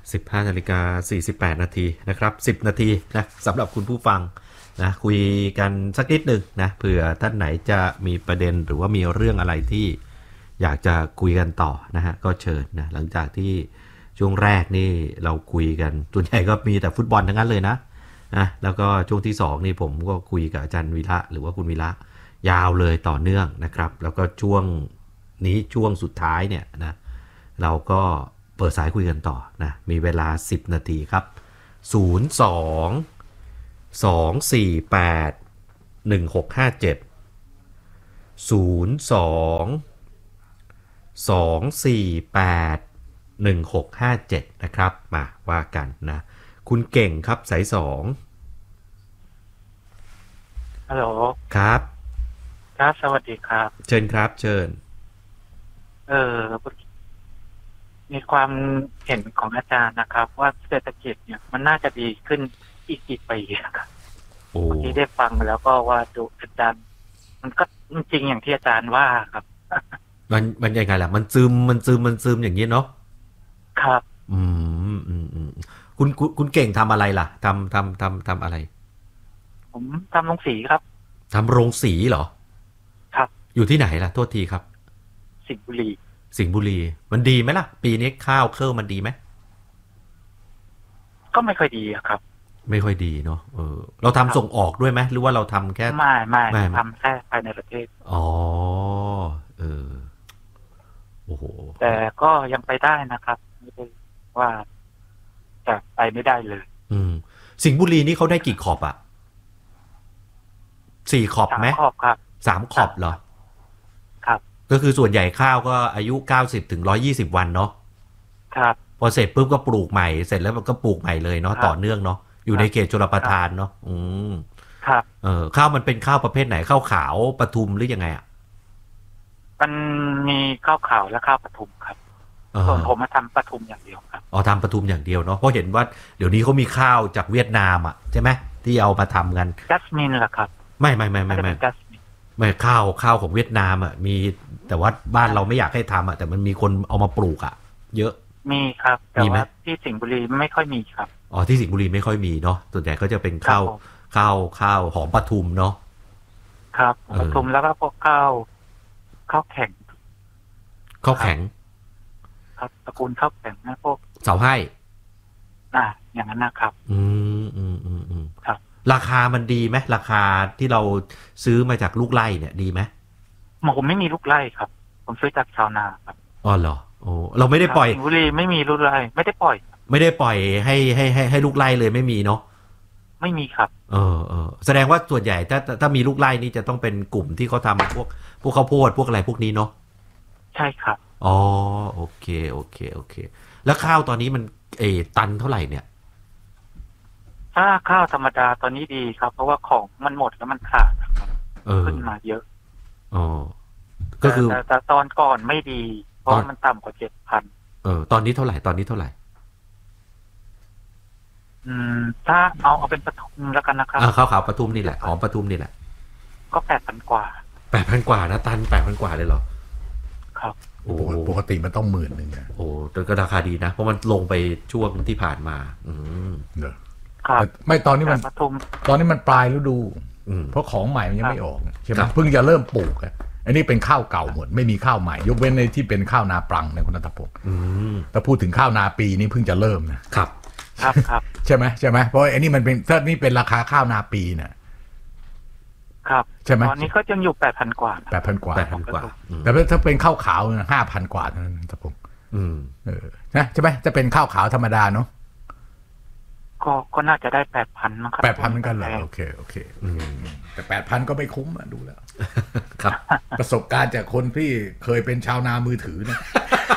15:48 นาทีนะครับ10นาทีนะสำหรับคุณผู้ฟังนะคุยกันสักนิดหนึ่งนะเผื่อท่านไหนจะมีประเด็นหรือว่ามีเรื่องอะไรที่อยากจะคุยกันต่อนะฮะก็เชิญนะหลังจากที่ช่วงแรกนี่เราคุยกันส่วนใหญ่ก็มีแต่ฟุตบอลทั้งนั้นเลยนะแล้วก็ช่วงที่2นี่ผมก็คุยกับอาจารย์วีระหรือว่าคุณวีระยาวเลยต่อเนื่องนะครับแล้วก็ช่วงนี้ช่วงสุดท้ายเนี่ยนะเราก็เปิดสายคุยกันต่อนะมีเวลา10นาทีครับ02-248-1657นะครับมาว่ากันนะคุณเก่งครับสาย2 ฮัลโหลครับครับสวัสดีครับเชิญครับเชิญมีความเห็นของอาจารย์นะครับว่าเศรษฐกิจเนี่ยมันน่าจะดีขึ้นอีกกี่ปีครับที่ได้ฟังแล้วก็ว่าดูอาจารย์มันก็จริงอย่างที่อาจารย์ว่าครับมันยังไงล่ะมันซึมอย่างนี้เนาะครับคุณเก่งทำอะไรล่ะทำอะไรผมทำโรงสีครับทำโรงสีเหรอครับอยู่ที่ไหนล่ะโทษทีครับสิงห์บุรีมันดีไหมล่ะปีนี้ข้าวมันดีไหมก็ไม่ค่อยดีครับไม่ค่อยดีเนาะเราทำส่งออกด้วยไหมหรือว่าเราทำแค่ไม่ทำแค่ภายในประเทศอ๋อโอ้โหแต่ก็ยังไปได้นะครับไม่ได้ว่าจะไปไม่ได้เลยสิงห์บุรีนี่เขาได้กี่ขอบอะ4 ขอบไหม 3 ขอบครับ 3 ขอบเหรอครับก็คือส่วนใหญ่ข้าวก็อายุ90 ถึง 120 วันเนาะครับพอเสร็จปุ๊บก็ปลูกใหม่เสร็จแล้วก็ปลูกใหม่เลยเนาะต่อเนื่องเนาะอยู่ในเขตชลประทานเนาะครับข้าวมันเป็นข้าวประเภทไหนข้าวขาวปทุมหรือยังไงอ่ะมันมีข้าวขาวและข้าวปทุมครับส่วนผมมาทำปทุมอย่างเดียวครับทำปทุมอย่างเดียวเนาะเพราะเห็นว่าเดี๋ยวนี้เขามีข้าวจากเวียดนามอ่ะใช่ไหมที่เอามาทำกันจัสมินเหรอครับไม่ข้าวของเวียดนามอ่ะมีแต่ว่าบ้านเราไม่อยากให้ทำอ่ะแต่มันมีคนเอามาปลูกอ่ะเยอะมีครับแต่ว่าที่สิงห์บุรีไม่ค่อยมีครับที่สิงห์บุรีไม่ค่อยมีเนาะส่วนใหญ่ก็จะเป็นข้าวหอมปทุมเนาะครับปทุมแล้วก็พวกข้าวแข็งครับตระกูลข้าวแข็งนะพวกเสาให้อย่างนั้นนะครับครับราคามันดีไหมราคาที่เราซื้อมาจากลูกไร่เนี่ยดีไหมผมไม่มีลูกไร่ครับผมซื้อจากชาวนาครับเหรอเราไม่ได้ปล่อยสิงห์บุรีไม่มีลูกไร่ไม่ได้ปล่อยให้ลูกไร่เลยไม่มีเนาะไม่มีครับแสดงว่าส่วนใหญ่ถ้ามีลูกไร่นี่จะต้องเป็นกลุ่มที่เขาทำพวกข้าวโพดพวกอะไรพวกนี้เนาะใช่ครับโอเคแล้วข้าวตอนนี้มันตันเท่าไหร่เนี่ยถ้าข้าวธรรมดาตอนนี้ดีครับเพราะว่าของมันหมดแล้วมันขาดครับขึ้นมาเยอะก็คือแต่ตอนก่อนไม่ดีเพราะมันต่ำกว่า 7,000 ตอนนี้เท่าไหร่ถ้าเอาเป็นปทุมแล้วกันนะครับข้าวขาวปทุมนี่แหละหอมปทุมนี่แหละก็ 8,000 กว่านะตัน 8,000 กว่าเลยเหรอครับปกติมันต้อง10,000นะแต่ก็ราคาดีนะเพราะมันลงไปช่วงที่ผ่านมาครับไม่ตอนนี้มันปลายฤดูเพราะของใหม่มันยังไม่ออกใช่ไหมเพิ่งจะเริ่มปลูกอันนี้เป็นข้าวเก่าหมดไม่มีข้าวใหม่ยกเว้นในที่เป็นข้าวนาปรังในคุณณัฐพงศ์แต่พูดถึงข้าวนาปีนี้เพิ่งจะเริ่มนะครับใช่ไหมเพราะอันนี้มันเป็นถ้านี่เป็นราคาข้าวนาปีเนี่ยครับใช่ไหมตอนนี้ก็ยังอยู่ 8,000 กว่า 8,000 กว่าแต่ถ้าเป็นข้าวขาว 5,000 กว่าเท่านั้นณัฐพงศ์นะใช่ไหมจะเป็นข้าวขาวธรรมดาเนาะก็น่าจะได้ 8,000 มั้งครับ 8,000 เหมือนกันเหรอโอเคแต่ 8,000 ก็ไม่คุ้มดูแล้วครับประสบการณ์จากคนที่เคยเป็นชาวนามือถือนะ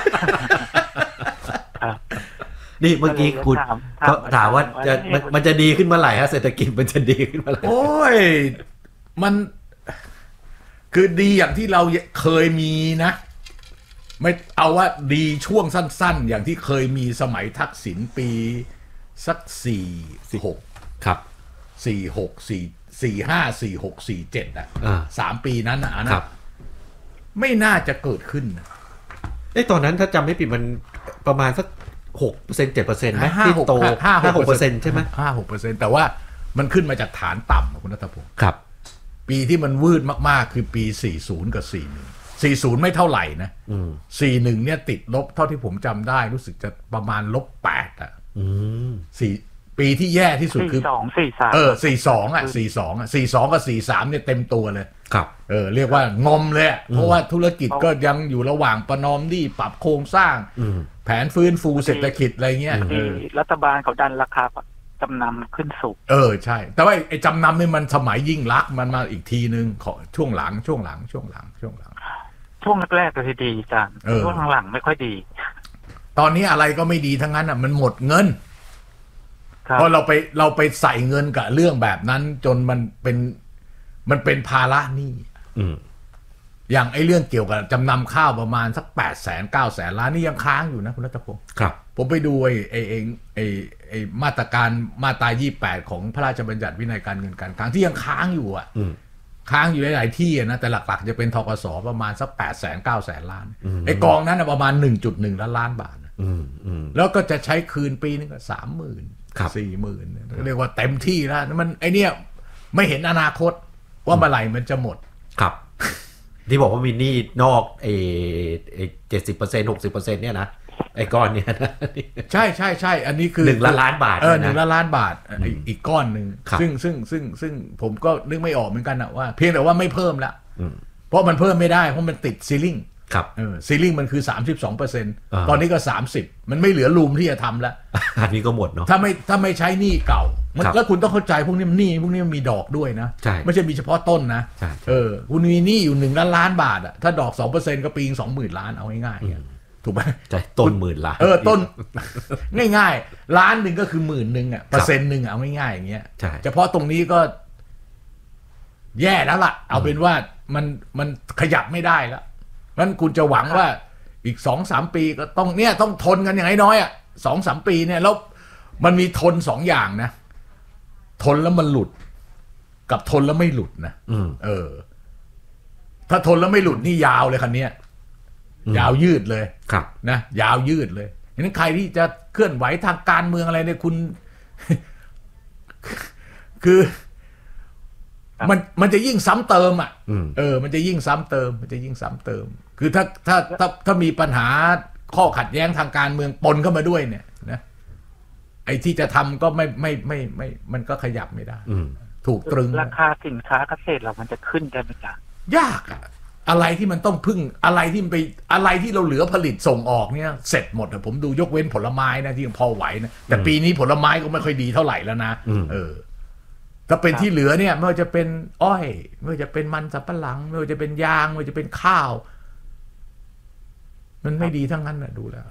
นี่เมื่อกี้คุณก็ถามว่ามันจะดีขึ้นเมื่อไหร่ฮะเศรษฐกิจมันจะดีขึ้นเมื่อไหร่โอ้ยมันคือดีอย่างที่เราเคยมีนะไม่เอาว่าดีช่วงสั้นๆอย่างที่เคยมีสมัยทักษิณปีสัก46 ครับ 46 3 ปีนั้นนะไม่น่าจะเกิดขึ้นตอนนั้นถ้าจำไม่ผิดมันประมาณสัก 6% 7%ไหมที่โต 5-6% ใช่ไหม 5-6%แต่ว่ามันขึ้นมาจากฐานต่ำคุณณัฐพงศ์ครับปีที่มันวืดมากๆคือปี40กับ41 40ไม่เท่าไหร่นะ41เนี่ยติดลบเท่าที่ผมจำได้รู้สึกจะประมาณ-8อ่ะปีที่แย่ที่สุดคือ42อ่ะ42กับ43เนี่ยเต็มตัวเลยครับเรียกว่างอมเลยเพราะว่าธุรกิจก็ยังอยู่ระหว่างประนอมหนี้ปรับโครงสร้างแผนฟื้นฟูเศรษฐกิจอะไรเงี้ยรัฐบาลเขาดันราคาจำนำขึ้นสูงใช่แต่ว่าไอ้จำนำนี่มันสมัยยิ่งลักษณ์มันมาอีกทีนึงขอช่วงหลังช่วงแรกๆก็ดีจังช่วงหลังไม่ค่อยดีตอนนี้อะไรก็ไม่ดีทั้งนั้นอ่ะมันหมดเงินเพราะเราไปใส่เงินกับเรื่องแบบนั้นจนมันเป็นภาระหนี้อย่างไอ้เรื่องเกี่ยวกับจำนำข้าวประมาณสัก800,000-900,000 ล้านนี่ยังค้างอยู่นะคุณรัตพงศ์ครับผมไปดูไอ้มาตรา28ของพระราชบัญญัติวินัยการเงินการคลังที่ยังค้างอยู่อ่ะค้างอยู่หลายๆที่นะแต่หลักๆจะเป็นธกสประมาณสัก800,000-900,000 ล้านไอ้กองนั้นประมาณ 1.1 ล้านบาทแล้วก็จะใช้คืนปีนึงก็ 30,000 40,000เรียกว่าเต็มที่แล้วมันไอเนี้ยไม่เห็นอนาคตว่าเมื่อไหร่มันจะหมดครับที่บอกว่ามีหนี้นอก70% 60% เนี่ยนะไอ้ก้อนเนี่ยนะใช่อันนี้คือ 1 ล้านบาท 1 ล้านบาทอีกก้อนหนึ่งซึ่งผมก็นึกไม่ออกเหมือนกันนะว่าเพียงแต่ว่าไม่เพิ่มละเพราะมันเพิ่มไม่ได้เพราะมันติดซีลิ่งซีลิ่งมันคือ 32%ตอนนี้ก็30มันไม่เหลือรูมที่จะทำแล้วอันนี้ก็หมดเนาะถ้าไม่ใช้หนี้เก่าแล้วคุณต้องเข้าใจพวกนี้มันหนี้พวกนี้มันมีดอกด้วยนะไม่ใช่มีเฉพาะต้นนะคุณมีหนี้อยู่1 ล้านบาทอ่ะถ้าดอก 2% ก็ปีง 20,000 ล้านเอาง่ายๆถูกไหมใช่ต้น10,000 ล้านต้นง่ายๆล้านหนึ่งก็คือ10,000อ่ะ%นึงเอาง่ายๆอย่างเงี้ยเฉพาะตรงนี้ก็แย่แล้วล่ะเอาเป็นว่ามันขยับไม่ได้แล้วงั้นคุณจะหวังว่าอีก 2-3 ปีก็ต้องทนกันอย่างน้อยๆอ่ะ 2-3 ปีเนี่ยแล้วมันมีทน2อย่างนะทนแล้วมันหลุดกับทนแล้วไม่หลุดนะถ้าทนแล้วไม่หลุดนี่ยาวเลยคันนี้ยาวยืดเลยนะยาวยืดเลยฉะนั้นใครที่จะเคลื่อนไหวทางการเมืองอะไรเนี่ยคุณคือมันจะยิ่งซ้ำเติมอ่ะมันจะยิ่งซ้ำเติมคือถ้ามีปัญหาข้อขัดแย้งทางการเมืองปนเข้ามาด้วยเนี่ยนะไอ้ที่จะทำก็ไม่มันก็ขยับไม่ได้ถูกตรึงราคาสินค้าเกษตรเรามันจะขึ้นกันไหมจ๊ะยากอ่ะอะไรที่มันต้องพึ่งอะไรที่เราเหลือผลิตส่งออกเนี่ยเสร็จหมดผมดูยกเว้นผลไม้นะที่ยังพอไหวนะแต่ปีนี้ผลไม้ก็ไม่ค่อยดีเท่าไหร่แล้วนะถ้าเป็นที่เหลือเนี่ยไม่ว่าจะเป็นอ้อยไม่ว่าจะเป็นมันสำปะหลังไม่ว่าจะเป็นยางไม่ว่าจะเป็นข้าวมันไม่ดีทั้งนั้นนะดูแล้ว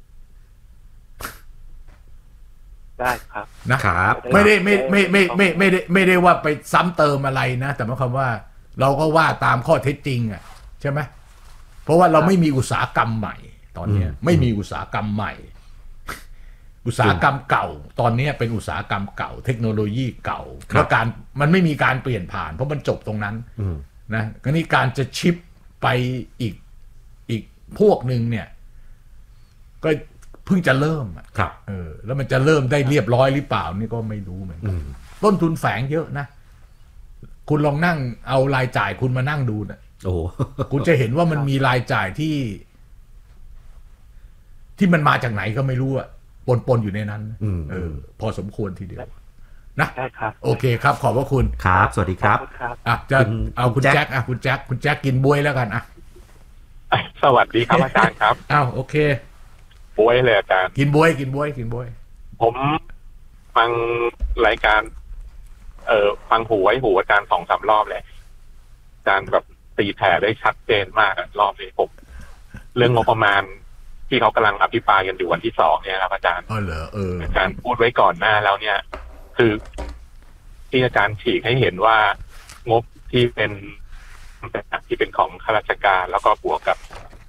ได้ครับนะครับไม่ได้ว่าไปซ้ำเติมอะไรนะแต่หมายความว่าเราก็ว่าตามข้อเท็จจริงอ่ะใช่ไหมเพราะว่าเราไม่มีอุตสาหกรรมใหม่ตอนนี้ไม่มีอุตสาหกรรมใหม่อุตสาหกรรมเก่าตอนนี้เป็นอุตสาหกรรมเก่าเทคโนโลยีเก่าแล้วมันไม่มีการเปลี่ยนผ่านเพราะมันจบตรงนั้นนะก็นี่การจะชิปไปอีกพวกนึงเนี่ยก็เพิ่งจะเริ่มแล้วมันจะเริ่มได้เรียบร้อยหรือเปล่านี่ก็ไม่รู้เหมือนกันต้นทุนแฝงเยอะนะคุณลองนั่งเอารายจ่ายคุณมานั่งดูนะคุณจะเห็นว่ามันมีรายจ่ายที่มันมาจากไหนก็ไม่รู้อะปนอยู่ในนั้นพอสมควรทีเดียวนะได้ครับโอเคครับขอบพระคุณครับสวัสดีครับจะเอาคุณแจ็คคุณแจ็คกินบวยแล้วกันสวัสดีครับอาจารย์ครับโอเคบวยเลยอาจารย์กินบวยผมฟังรายการฟังหูไว้หูอาจารย์ 2-3 รอบเลยอาจารย์แบบตีแผ่ได้ชัดเจนมากรอบนี้ผมเรื่องงบประมาณที่เขากำลังอภิปรายกันอยู่วันที่2เนี่ยครับอาจารย์อาจารย์พูดไว้ก่อนหน้าแล้วเนี่ยคือที่อาจารย์ฉีกให้เห็นว่างบที่เป็นของข้าราชการแล้วก็บวกกับ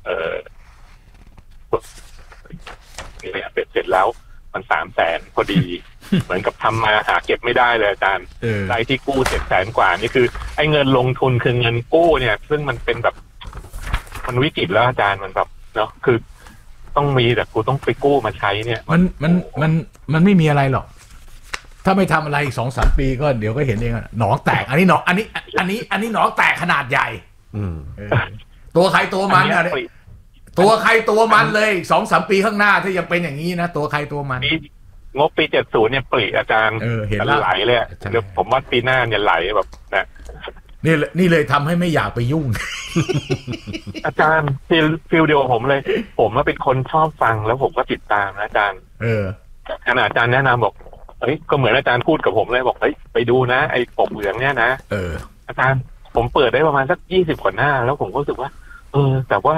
เนี่ยเสร็จแล้วมัน300,000พอดี เหมือนกับทำมาหาเก็บไม่ได้เลยอาจารย์รายที่กู้700,000 กว่านี่คือไอ้เงินลงทุนคือเงินกู้เนี่ยซึ่งมันเป็นแบบมันวิกฤตแล้วอาจารย์มันแบบเนาะคือต้องมีแต่กูต้องไปกู้มาใช้เนี่ยมันไม่มีอะไรหรอกถ้าไม่ทำอะไรอีก 2-3 ปีก็เดี๋ยวก็เห็นเองหนองแตกอันนี้หนองแตกขนาดใหญ่ตัวใครตัวมันอะตัวใครตัวมันเลย 2-3 ปีข้างหน้าถ้ายังเป็นอย่างนี้นะตัวใครตัวมันงบปี70เนี่ยปลีอาจารย์เห็นแล้วไหลเลยเดี๋ยวผมว่าปีหน้าเนี่ยไหลแบบนะนี่เลยทำให้ไม่อยากไปยุ่งอาจารย์ฟิลเดียวผมเลยผมว่าเป็นคนชอบฟังแล้วผมก็ติดตามนะอาจารย์ขณะอาจารย์แนะนำบอกเฮ้ยก็เหมือนอาจารย์พูดกับผมเลยบอกเฮ้ยไปดูนะไอ้ปกเหลืองเนี่ยนะอาจารย์ผมเปิดได้ประมาณสัก20 กว่าหน้าแล้วผมก็รู้สึกว่าแต่ว่า